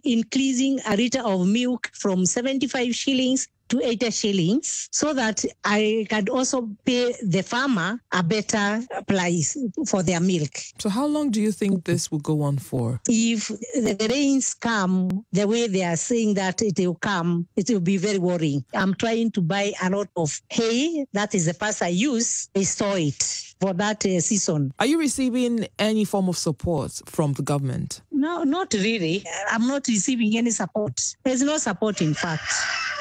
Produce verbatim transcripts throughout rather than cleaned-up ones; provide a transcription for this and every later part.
increasing a liter of milk from seventy-five shillings to eighty shillings, so that I can also pay the farmer a better price for their milk. So how long do you think this will go on for? If the rains come the way they are saying that it will come, it will be very worrying. I'm trying to buy a lot of hay. That is the past I use. I store it for that uh, season. Are you receiving any form of support from the government? No, not really. I'm not receiving any support. There's no support, in fact.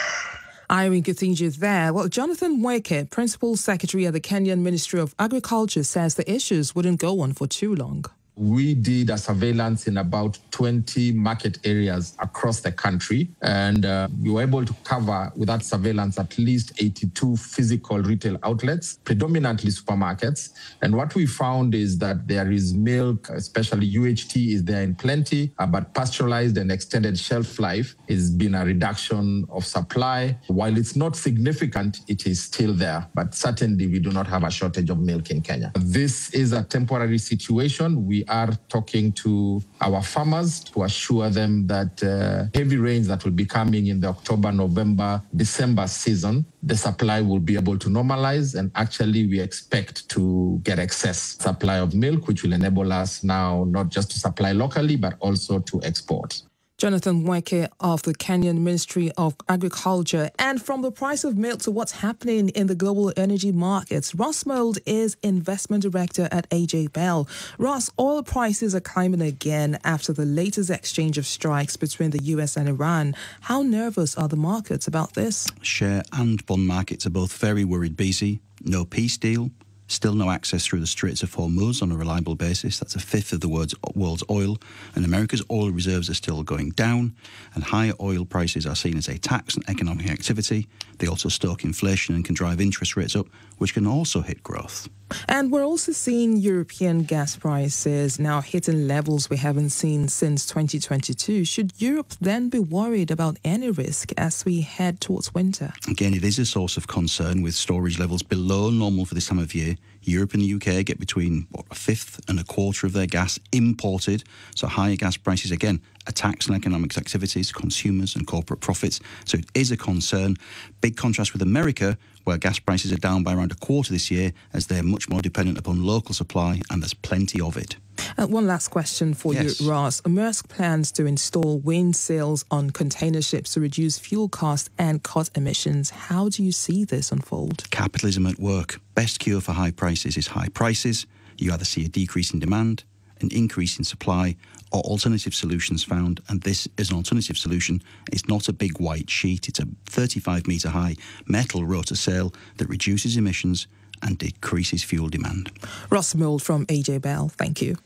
Irene Githinji there. Well, Jonathan Mweke, Principal Secretary at the Kenyan Ministry of Agriculture, says the issues wouldn't go on for too long. We did a surveillance in about twenty market areas across the country, and uh, we were able to cover with that surveillance at least eighty-two physical retail outlets, predominantly supermarkets. And what we found is that there is milk, especially U H T is there in plenty, uh, but pasteurized and extended shelf life has been a reduction of supply. While it's not significant, it is still there, but certainly we do not have a shortage of milk in Kenya. This is a temporary situation. We are talking to our farmers to assure them that uh, heavy rains that will be coming in the October, November, December season, the supply will be able to normalize. And actually, we expect to get excess supply of milk, which will enable us now not just to supply locally, but also to export. Jonathan Mweke of the Kenyan Ministry of Agriculture. And from the price of milk to what's happening in the global energy markets, Ross Mould is Investment Director at A J Bell. Ross, oil prices are climbing again after the latest exchange of strikes between the U S and Iran. How nervous are the markets about this? Share and bond markets are both very worried, B C. No peace deal. Still no access through the Straits of Hormuz on a reliable basis. That's a fifth of the world's, world's oil. And America's oil reserves are still going down. And higher oil prices are seen as a tax on economic activity. They also stoke inflation and can drive interest rates up, which can also hit growth. And we're also seeing European gas prices now hitting levels we haven't seen since twenty twenty-two. Should Europe then be worried about any risk as we head towards winter? Again, it is a source of concern with storage levels below normal for this time of year. Europe and the U K get between what, a fifth and a quarter of their gas imported. So higher gas prices, again, a tax on economic activities, consumers and corporate profits. So it is a concern. Big contrast with America, where gas prices are down by around a quarter this year as they're much more dependent upon local supply and there's plenty of it. Uh, one last question for yes. you, Ross. Maersk plans to install wind sails on container ships to reduce fuel costs and cut emissions. How do you see this unfold? Capitalism at work. Best cure for high prices is high prices. You either see a decrease in demand, an increase in supply, or alternative solutions found. And this is an alternative solution. It's not a big white sheet. It's a thirty-five metre high metal rotor sail that reduces emissions and decreases fuel demand. Ross Mould from A J Bell, thank you.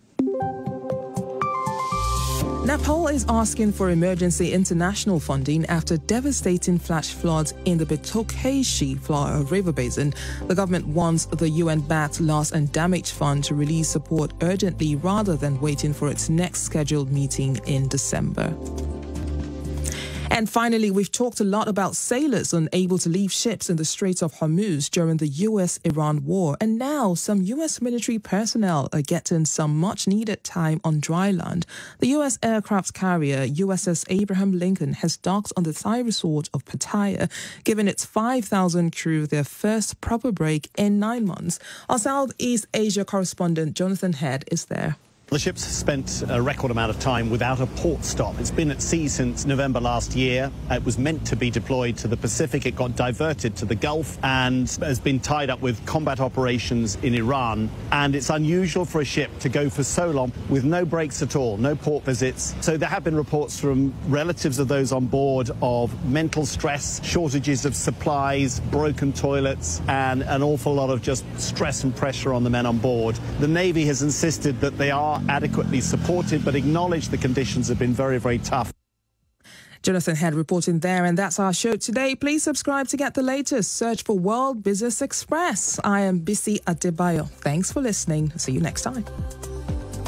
Nepal is asking for emergency international funding after devastating flash floods in the Betokheshi river basin. The government wants the U N-backed Loss and Damage Fund to release support urgently rather than waiting for its next scheduled meeting in December. And finally, we've talked a lot about sailors unable to leave ships in the Straits of Hormuz during the U S Iran war. And now some U S military personnel are getting some much-needed time on dry land. The U S aircraft carrier U S S Abraham Lincoln has docked on the Thai resort of Pattaya, giving its five thousand crew their first proper break in nine months. Our Southeast Asia correspondent Jonathan Head is there. The ship's spent a record amount of time without a port stop. It's been at sea since November last year. It was meant to be deployed to the Pacific. It got diverted to the Gulf and has been tied up with combat operations in Iran. And it's unusual for a ship to go for so long with no breaks at all, no port visits. So there have been reports from relatives of those on board of mental stress, shortages of supplies, broken toilets, and an awful lot of just stress and pressure on the men on board. The Navy has insisted that they are adequately supported, but acknowledged the conditions have been very, very tough. Jonathan Head reporting there, and that's our show today. Please subscribe to get the latest. Search for World Business Express. I am Bisi Adebayo. Thanks for listening. See you next time.